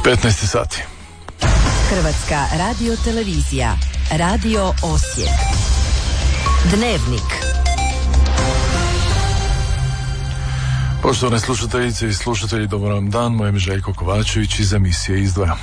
15 sati. Hrvatska radiotelevizija, Radio Osijek. Dnevnik. Poštovane slušateljice i slušatelji, dobar vam dan. Moje ime je Željko Kovačević iz emisije Izdvaja.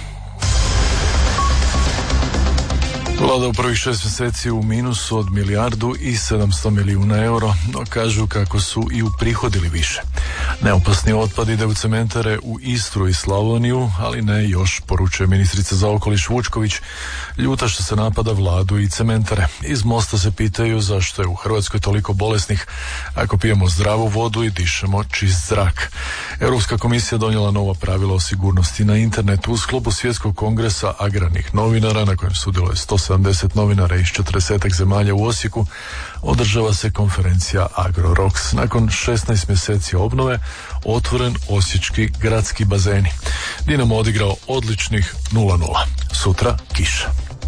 Vlada u prvih 6 mjeseci u minusu od 1,7 milijardi eura, no kažu kako su i uprihodili više. Neopasni otpad ide u cementare u Istru i Slavoniju, ali ne još, poručuje ministrica za okoliš Vučković, ljuta što se napada vladu i cementare. Iz Mosta se pitaju zašto je u Hrvatskoj toliko bolesnih ako pijemo zdravu vodu i dišemo čist zrak. Europska komisija donijela nova pravila o sigurnosti na internetu u sklopu Svjetskog kongresa agrarnih novinara, na kojem sudjeluje 170 novinara iz 40 zemalja u Osijeku. Održava se konferencija AgroRocks. Nakon 16 mjeseci obnove otvoren osječki gradski bazeni. Dinamo odigrao odličnih 0:0. Sutra kiša.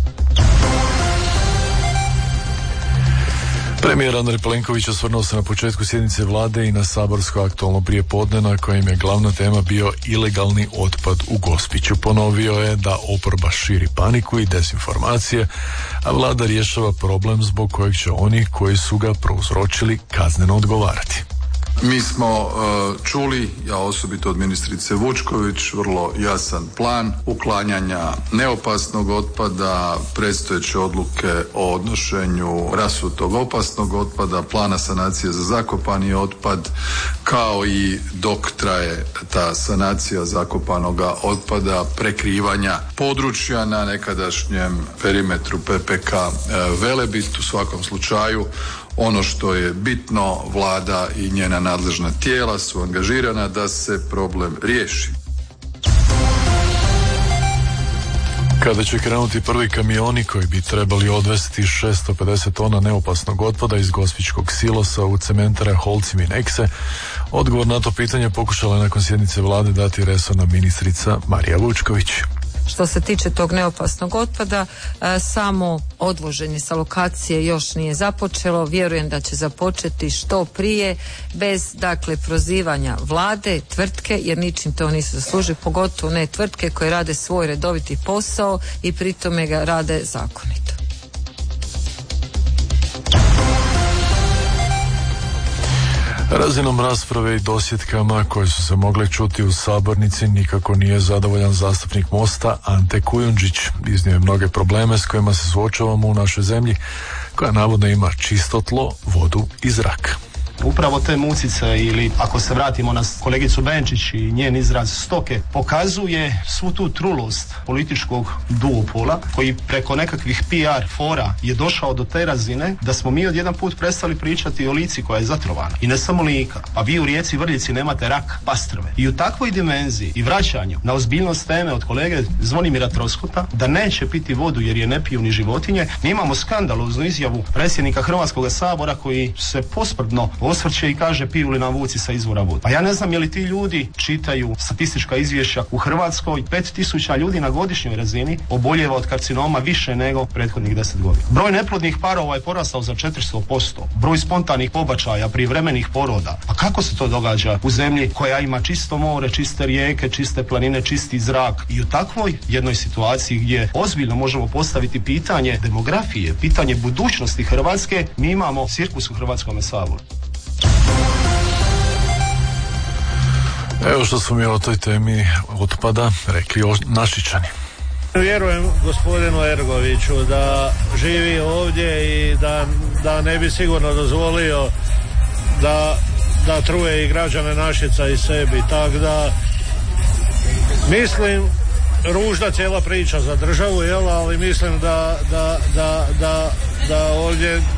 Premijer Andrej Plenković osvrnuo se na početku sjednice vlade i na saborsko aktualno prijepodne na kojem je glavna tema bio ilegalni otpad u Gospiću. Ponovio je da oporba širi paniku i dezinformacije, a vlada rješava problem zbog kojeg će oni koji su ga prouzročili kazneno odgovarati. Mi smo čuli, ja osobito od ministrice Vučković, vrlo jasan plan uklanjanja neopasnog otpada, predstojeće odluke o odnošenju rasutog opasnog otpada, plana sanacije za zakopani otpad, kao i dok traje ta sanacija zakopanoga otpada, prekrivanja područja na nekadašnjem perimetru PPK Velebit. U svakom slučaju ono što je bitno, vlada i njena nadležna tijela su angažirana da se problem riješi. Kada će krenuti prvi kamioni koji bi trebali odvesti 650 tona neopasnog otpada iz gospićkog silosa u cementare Holcim i Nekse, odgovor na to pitanje pokušala je nakon sjednice vlade dati resorna ministrica Marija Vučković. Što se tiče tog neopasnog otpada, samo odvoženje sa lokacije još nije započelo. Vjerujem da će započeti što prije, bez prozivanja vlade, tvrtke, jer ničim to nisu zaslužili, pogotovo ne tvrtke koje rade svoj redoviti posao i pri tome ga rade zakonito. Razinom rasprave i dosjetkama koje su se mogle čuti u sabornici nikako nije zadovoljan zastupnik Mosta Ante Kujundžić. Iznio je mnoge probleme s kojima se suočavamo u našoj zemlji, koja navodno ima čisto tlo, vodu i zrak. Upravo te musice, ili ako se vratimo na kolegicu Benčić i njen izraz stoke, pokazuje svu tu trulost političkog duopola koji preko nekakvih PR fora je došao do te razine da smo mi odjedan put prestali pričati o Lici koja je zatrovana. I ne samo Lika, pa vi u Rijeci Vrljici nemate rak pastrve. I u takvoj dimenziji i vraćanju na ozbiljnost teme od kolege Zvonimira Troskota da neće piti vodu jer je ne piju ni životinje, mi imamo skandaloznu izjavu predsjednika Hrvatskog sabora koji se posprdno osvrće i kaže piju li nam vuci sa izvora vodu. Pa ja ne znam je li ti ljudi čitaju statistička izvješća u Hrvatskoj. 5.000 ljudi na godišnjoj razini oboljeva od karcinoma više nego prethodnih 10 godina. Broj neplodnih parova je porastao za 400%. Broj spontanih pobačaja, privremenih poroda. A kako se to događa u zemlji koja ima čisto more, čiste rijeke, čiste planine, čisti zrak? I u takvoj jednoj situaciji gdje ozbiljno možemo postaviti pitanje demografije, pitanje budućnosti Hrvatske, mi imamo cirkus u Hrvatskom saboru. Evo što su mi o toj temi otpada rekli Našičani. Vjerujem gospodinu Ergoviću da živi ovdje i da ne bi sigurno dozvolio da truje i građane Našica i sebi. Tako da mislim, ružna cijela priča za državu, ali mislim da ovdje